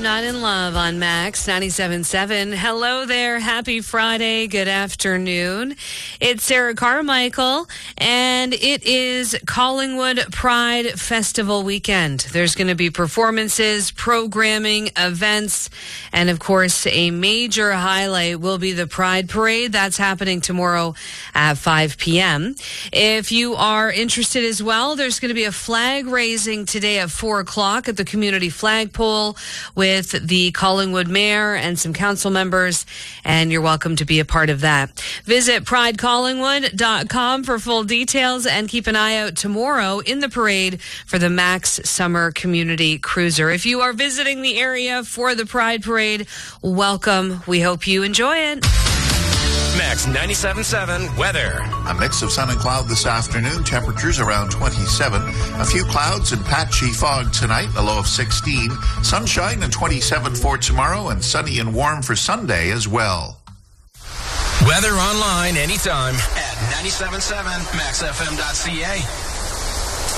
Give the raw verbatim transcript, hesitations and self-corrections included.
Not in Love on Max ninety-seven point seven. Hello there. Happy Friday. Good afternoon. It's Sarah Carmichael, and it is Collingwood Pride Festival weekend. There's going to be performances, programming, events, and of course, a major highlight will be the Pride Parade. That's happening tomorrow at five p.m. If you are interested as well, there's going to be a flag raising today at four o'clock at the community flagpole with the Collingwood mayor and some council members, and you're welcome to be a part of that. Visit pride collingwood dot com for full details, and keep an eye out tomorrow in the parade for the Max Summer Community Cruiser. If you are visiting the area for the Pride Parade, welcome. We hope you enjoy it. Max ninety-seven point seven weather. A mix of sun and cloud this afternoon. Temperatures around twenty-seven. A few clouds and patchy fog tonight. A low of sixteen. Sunshine and twenty-seven for tomorrow, and sunny and warm for Sunday as well. Weather online anytime at ninety-seven point seven max f m dot c a.